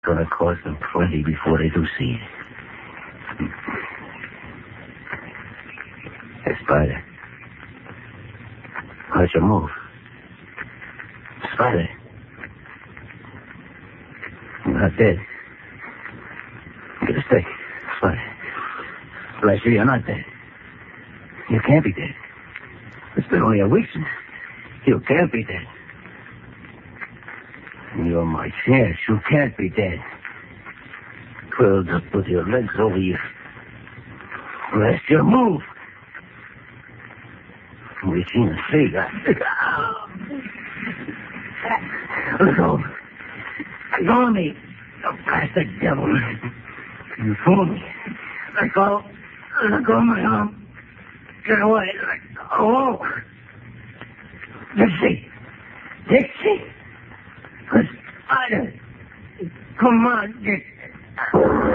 Gonna cost them plenty before they do see it. Hey, Spider. Why'd you move? Spider. You're not dead. Get a stick. Spider. Bless you, you're not dead. You can't be dead. It's been only a week since. You can't be dead. You're my chance. You can't be dead. Curled up with your legs over you. Rest your move. We can't see that. Let go. Let go of me. You bastard devil. You fooled me. Let go. Let go of my arm. Get away. Let go. Dixie. Dixie. Spider. Come on, Dixie.